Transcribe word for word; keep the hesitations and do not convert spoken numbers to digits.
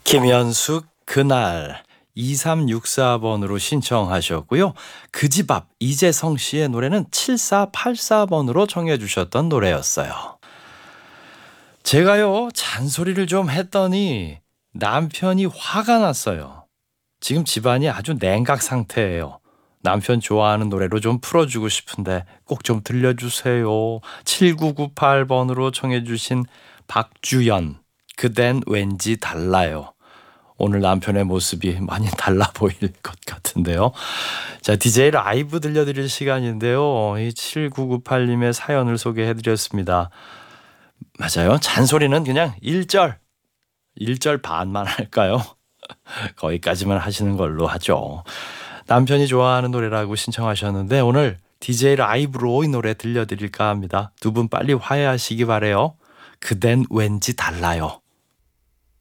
김현숙 그날 이삼육사 번으로 신청하셨고요. 그 집 앞 이재성 씨의 노래는 칠사팔사 번으로 청해 주셨던 노래였어요. 제가요 잔소리를 좀 했더니 남편이 화가 났어요. 지금 집안이 아주 냉각 상태예요. 남편 좋아하는 노래로 좀 풀어주고 싶은데 꼭 좀 들려주세요. 칠구구팔 번으로 청해 주신 박주연, 그댄 왠지 달라요. 오늘 남편의 모습이 많이 달라 보일 것 같은데요. 자, 디제이 라이브 들려드릴 시간인데요. 이 칠구구팔 님의 사연을 소개해드렸습니다. 맞아요. 잔소리는 그냥 일 절, 일 절 반만 할까요? 거기까지만 하시는 걸로 하죠. 남편이 좋아하는 노래라고 신청하셨는데 오늘 디제이 라이브로 이 노래 들려드릴까 합니다. 두 분 빨리 화해하시기 바래요. 그댄 왠지 달라요.